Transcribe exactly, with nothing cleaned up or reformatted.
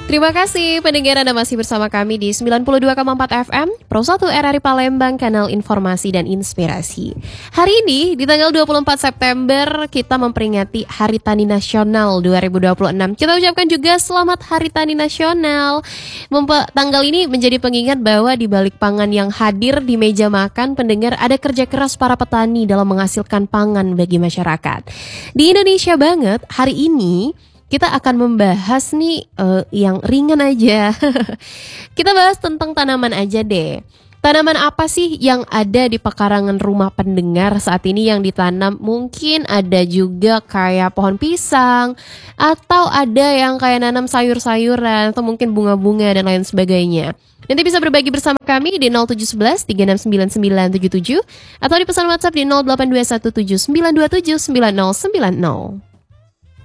Terima kasih pendengar Anda masih bersama kami di sembilan puluh dua koma empat F M Pro satu R R I Palembang, kanal informasi dan inspirasi. Hari ini di tanggal dua puluh empat September kita memperingati Hari Tani Nasional dua ribu dua puluh enam. Kita ucapkan juga selamat Hari Tani Nasional. Mempe- tanggal ini menjadi pengingat bahwa di balik pangan yang hadir di meja makan pendengar, ada kerja keras para petani dalam menghasilkan pangan bagi masyarakat. Di Indonesia banget hari ini kita akan membahas nih uh, yang ringan aja. Kita bahas tentang tanaman aja deh. Tanaman apa sih yang ada di pekarangan rumah pendengar saat ini yang ditanam? Mungkin ada juga kayak pohon pisang, atau ada yang kayak nanam sayur-sayuran, atau mungkin bunga-bunga dan lain sebagainya. Nanti bisa berbagi bersama kami di nol tujuh satu satu tiga enam sembilan sembilan tujuh tujuh atau di pesan WhatsApp di nol delapan dua satu tujuh sembilan dua tujuh sembilan nol sembilan nol.